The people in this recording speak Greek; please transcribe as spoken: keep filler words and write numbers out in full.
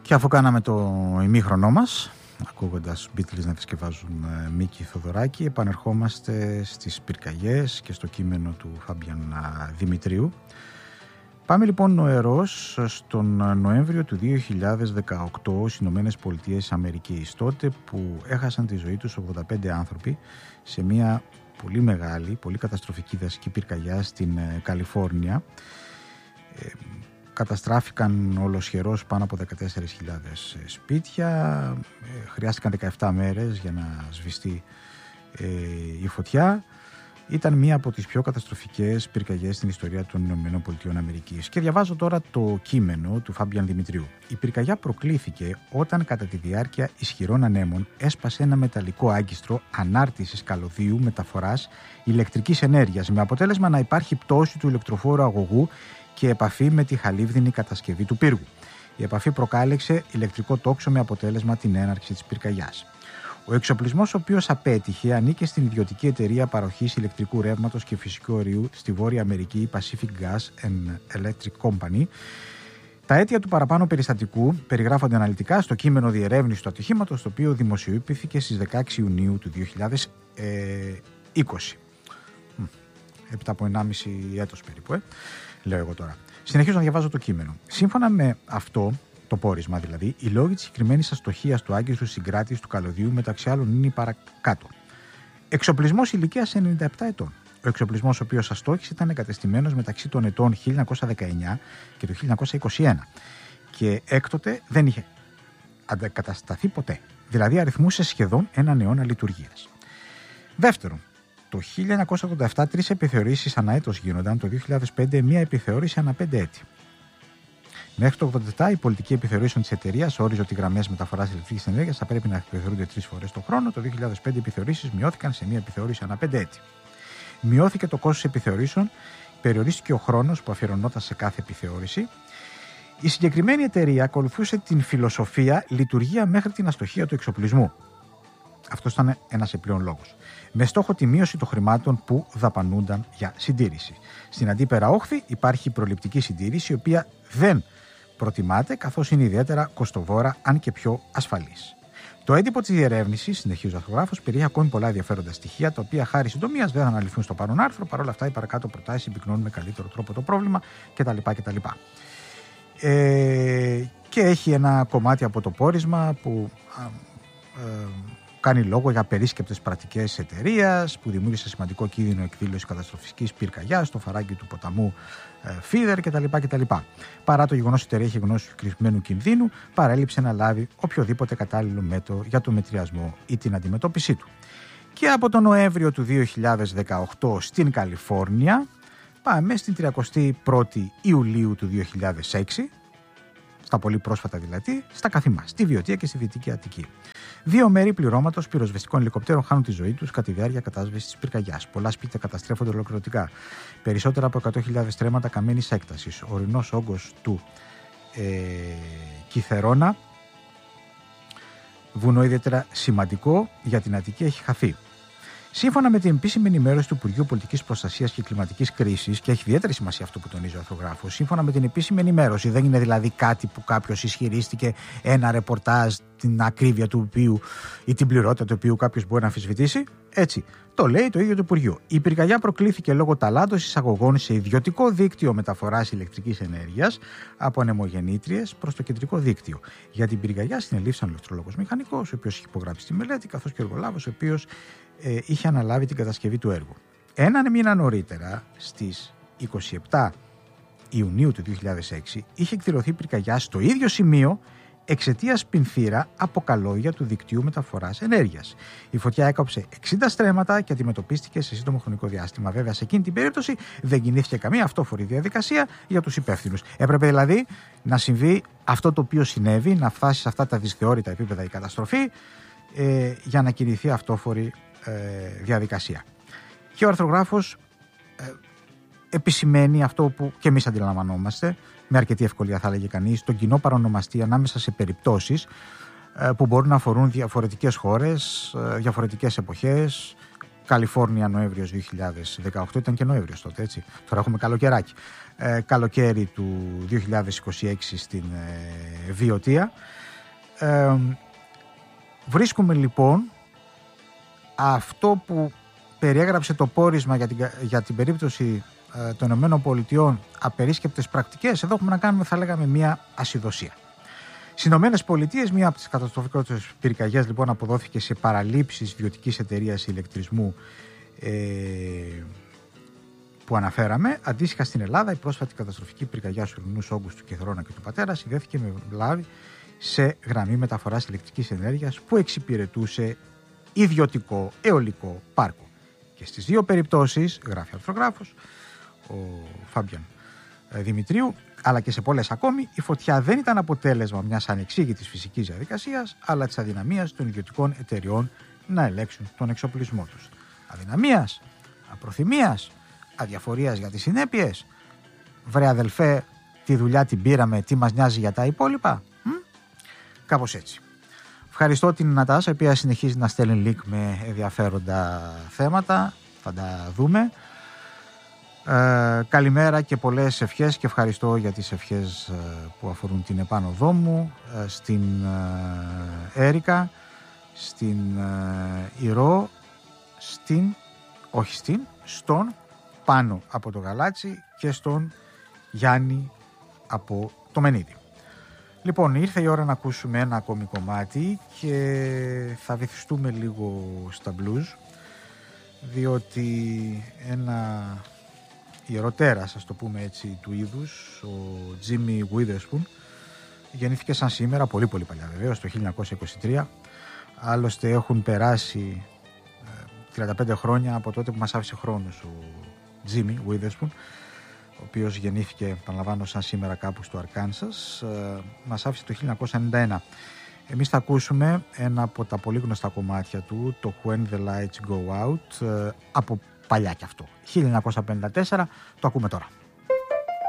Και αφού κάναμε το ημίχρονό μας, ακούγοντας Beatles να διασκευάζουν Μίκη Θοδωράκη, επανερχόμαστε στις πυρκαγιές και στο κείμενο του Φάμπιαν Δημητρίου. Πάμε λοιπόν νοερός στον Νοέμβριο του δύο χιλιάδες δεκαοκτώ στις Ηνωμένες Πολιτείες Αμερικής, τότε που έχασαν τη ζωή τους ογδόντα πέντε άνθρωποι σε μια πολύ μεγάλη, πολύ καταστροφική δασική πυρκαγιά στην Καλιφόρνια. Ε, καταστράφηκαν ολοσχερώς πάνω από δεκατέσσερις χιλιάδες σπίτια, ε, χρειάστηκαν δεκαεπτά μέρες για να σβηστεί ε, η φωτιά. Ήταν μία από τις πιο καταστροφικές πυρκαγιές στην ιστορία των Ηνωμένων Πολιτειών Αμερικής. Και διαβάζω τώρα το κείμενο του Φάμπιαν Δημητρίου. Η πυρκαγιά προκλήθηκε όταν κατά τη διάρκεια ισχυρών ανέμων έσπασε ένα μεταλλικό άγκιστρο ανάρτησης καλωδίου μεταφοράς ηλεκτρικής ενέργειας, με αποτέλεσμα να υπάρχει πτώση του ηλεκτροφόρου αγωγού και επαφή με τη χαλίβδινη κατασκευή του πύργου. Η επαφή προκάλεσε ηλεκτρικό τόξο με αποτέλεσμα την έναρξη της πυρκαγιάς. Ο εξοπλισμός, ο οποίος απέτυχε, ανήκε στην ιδιωτική εταιρεία παροχής ηλεκτρικού ρεύματος και φυσικού αερίου στη Βόρεια Αμερική, Pacific Gas and Electric Company. Τα αίτια του παραπάνω περιστατικού περιγράφονται αναλυτικά στο κείμενο διερεύνησης του ατυχήματος, το οποίο δημοσιοποιήθηκε στις δεκαέξι Ιουνίου του δύο χιλιάδες είκοσι. Έπειτα από ενάμιση έτος περίπου, ε, λέω εγώ τώρα. Συνεχίζω να διαβάζω το κείμενο. Σύμφωνα με αυτό, το πόρισμα δηλαδή, οι λόγοι της συγκεκριμένης αστοχίας του άγκιστρου συγκράτησης του καλωδίου μεταξύ άλλων είναι οι παρακάτω. Εξοπλισμός ηλικίας ενενήντα επτά ετών. Ο εξοπλισμός ο οποίος αστόχησε ήταν εγκατεστημένος μεταξύ των ετών χίλια εννιακόσια δεκαεννιά και του χίλια εννιακόσια είκοσι ένα και έκτοτε δεν είχε αντεκατασταθεί ποτέ. Δηλαδή αριθμούσε σχεδόν έναν αιώνα λειτουργίας. Δεύτερον, το χίλια εννιακόσια ογδόντα επτά τρεις επιθεωρήσεις ανά έτος γίνονταν, το δύο χιλιάδες πέντε μία επιθεώρηση ανά πέντε έτη. Μέχρι το ογδόντα επτά η πολιτική επιθεωρήσεων της εταιρείας όριζε ότι οι γραμμές μεταφοράς ηλεκτρικής ενέργειας θα πρέπει να επιθεωρούνται τρεις φορές το χρόνο. Το δύο χιλιάδες πέντε οι επιθεωρήσεις μειώθηκαν σε μία επιθεώρηση ανά πέντε έτη. Μειώθηκε το κόστος επιθεωρήσεων, περιορίστηκε ο χρόνος που αφιερωνόταν σε κάθε επιθεώρηση. Η συγκεκριμένη εταιρεία ακολουθούσε την φιλοσοφία λειτουργία μέχρι την αστοχία του εξοπλισμού. Αυτό ήταν ένας επιπλέον λόγος. Με στόχο τη μείωση των χρημάτων που δαπανούνταν για συντήρηση. Στην αντίπερα όχθη υπάρχει προληπτική συντήρηση, η οποία δεν προτιμάται καθώς είναι ιδιαίτερα κοστοβόρα, αν και πιο ασφαλής. Το έντυπο της διερεύνησης, συνεχίζει ο αρθρογράφος, περιέχει ακόμη πολλά ενδιαφέροντα στοιχεία, τα οποία χάρη συντομίας δεν θα αναλυθούν στο παρόν άρθρο. Παρ' όλα αυτά, οι παρακάτω προτάσεις συμπυκνώνουν με καλύτερο τρόπο το πρόβλημα κτλ. κτλ. Ε, και έχει ένα κομμάτι από το πόρισμα που α, ε, κάνει λόγο για περίσκεπτες πρακτικές της εταιρείας που δημιούργησε σημαντικό κίνδυνο εκδήλωση καταστροφικής πυρκαγιάς στο φαράγγι του ποταμού ε, Φίδερ κτλ, κτλ. Παρά το γεγονός ότι η εταιρεία είχε γνώση του συγκεκριμένου κινδύνου, παρέλειψε να λάβει οποιοδήποτε κατάλληλο μέτρο για το μετριασμό ή την αντιμετώπιση του. Και από τον Νοέμβριο του δύο χιλιάδες δεκαοκτώ στην Καλιφόρνια πάμε στην τριαντάτη πρώτη Ιουλίου του δύο χιλιάδες έξι, στα πολύ πρόσφατα δηλαδή, στα Καθημά, στη Βιωτία και στη Δυτική Αττική. Δύο μέρη πληρώματος πυροσβεστικών ελικοπτέρων χάνουν τη ζωή τους κατά τη διάρκεια κατάσβεσης της πυρκαγιάς. Πολλά σπίτια καταστρέφονται ολοκληρωτικά. Περισσότερα από εκατό χιλιάδες στρέμματα καμένης έκτασης. Ο ορεινός όγκος του ε, Κιθερώνα, βουνό ιδιαίτερα σημαντικό για την Αττική, έχει χαθεί. Σύμφωνα με την επίσημη ενημέρωση του Υπουργείου Πολιτικής Προστασίας και Κλιματικής Κρίσης, και έχει ιδιαίτερη σημασία αυτό που τονίζει ο αρθρογράφος, σύμφωνα με την επίσημη ενημέρωση, δεν είναι δηλαδή κάτι που κάποιος ισχυρίστηκε, ένα ρεπορτάζ, την ακρίβεια του οποίου ή την πληρότητα του οποίου κάποιος μπορεί να αμφισβητήσει. Έτσι, το λέει το ίδιο το Υπουργείο. Η πυρκαγιά προκλήθηκε λόγω ταλάντωσης εισαγωγών σε ιδιωτικό δίκτυο μεταφοράς ηλεκτρικής ενέργειας από ανεμογεννήτριες προς το κεντρικό δίκτυο. Για την πυρκαγιά συνελήφθησαν ο ηλεκτρολόγος μηχανικός, ο οποίος είχε υπογράψει τη μελέτη, καθώς και ο εργολάβος, ο οποίος ε, είχε αναλάβει την κατασκευή του έργου. Έναν μήνα νωρίτερα, στις είκοσι επτά Ιουνίου του δύο χιλιάδες έξι, είχε εκδηλωθεί πυρκαγιά στο ίδιο σημείο εξαιτίας πινθήρα από καλώδια του δικτύου μεταφοράς ενέργειας. Η φωτιά έκοψε εξήντα στρέμματα και αντιμετωπίστηκε σε σύντομο χρονικό διάστημα. Βέβαια, σε εκείνη την περίπτωση δεν κινήθηκε καμία αυτόφορη διαδικασία για τους υπεύθυνους. Έπρεπε δηλαδή να συμβεί αυτό το οποίο συνέβη, να φτάσει σε αυτά τα δυσθεώρητα επίπεδα η καταστροφή, ε, για να κινηθεί αυτόφορη ε, διαδικασία. Και ο αρθρογράφος ε, επισημαίνει αυτό που και εμείς αντιλαμβανόμαστε, με αρκετή ευκολία θα έλεγε κανείς, τον κοινό παρονομαστή ανάμεσα σε περιπτώσεις ε, που μπορούν να αφορούν διαφορετικές χώρες, ε, διαφορετικές εποχές. Καλιφόρνια Νοέμβριος δύο χιλιάδες δεκαοκτώ, ήταν και Νοέμβριος τότε, έτσι. Τώρα έχουμε καλοκαιράκι. Ε, καλοκαίρι του δύο χιλιάδες είκοσι έξι στην ε, Βιωτία. Ε, βρίσκουμε λοιπόν αυτό που περιέγραψε το πόρισμα για την, για την περίπτωση ε, των ΗΠΑ, απερίσκεπτες πρακτικές. Εδώ έχουμε να κάνουμε, θα λέγαμε, μια ασυδοσία. Στις Ηνωμένες Πολιτείες, μία από τις καταστροφικότερες πυρκαγιές λοιπόν αποδόθηκε σε παραλήψεις ιδιωτικής εταιρείας ηλεκτρισμού ε, που αναφέραμε. Αντίστοιχα στην Ελλάδα, η πρόσφατη καταστροφική πυρκαγιά στους ορεινούς όγκους του Κεδρόνα και του Πατέρα συνδέθηκε με βλάβη σε γραμμή μεταφοράς ηλεκτρικής ενέργειας που εξυπηρετούσε ιδιωτικό αιωλικό πάρκο. Και στις δύο περιπτώσεις, γράφει αρθρογράφος ο Φάμπιαν Δημητρίου, αλλά και σε πολλές ακόμη, η φωτιά δεν ήταν αποτέλεσμα μιας ανεξήγητης φυσικής διαδικασίας, αλλά της αδυναμίας των ιδιωτικών εταιριών να ελέγξουν τον εξοπλισμό τους. Αδυναμίας, απροθυμίας, αδιαφορίας για τις συνέπειες. Βρε αδελφέ, τη δουλειά την πήραμε, τι μας νοιάζει για τα υπόλοιπα. Μ? Κάπως έτσι. Ευχαριστώ την Νατάσα, η οποία συνεχίζει να στέλνει link με ενδιαφέροντα θέματα. Θα τα δούμε. Ε, καλημέρα και πολλές ευχές και ευχαριστώ για τις ευχές ε, που αφορούν την επάνωδό μου, ε, στην ε, Έρικα, στην ε, Ηρώ, στην, όχι στην, στον Πάνω από το Γαλάτσι και στον Γιάννη από το Μενίδη. Λοιπόν, ήρθε η ώρα να ακούσουμε ένα ακόμη κομμάτι και θα βυθιστούμε λίγο στα blues, διότι ένα ιεροτέρας, ας το πούμε έτσι, του είδους, ο Jimmy Witherspoon, γεννήθηκε σαν σήμερα, πολύ πολύ παλιά βεβαίως, το χίλια εννιακόσια είκοσι τρία. Άλλωστε έχουν περάσει τριάντα πέντε χρόνια από τότε που μας άφησε χρόνος ο Jimmy Witherspoon, ο οποίος γεννήθηκε, επαναλαμβάνω, σαν σήμερα κάπου στο Αρκάνσας. Μας άφησε το χίλια εννιακόσια ενενήντα ένα. Εμείς θα ακούσουμε ένα από τα πολύ γνωστά κομμάτια του, το When the Lights Go Out, από παλιά κι αυτό, χίλια εννιακόσια πενήντα τέσσερα, το ακούμε τώρα.